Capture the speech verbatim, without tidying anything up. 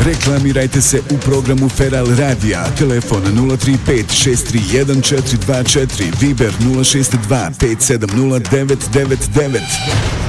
Reklamirajte se u programu Feral Radija. Telefon nula tri pet šest tri jedan četiri dva četiri, Viber nula šest dva pet sedam nula devet devet devet.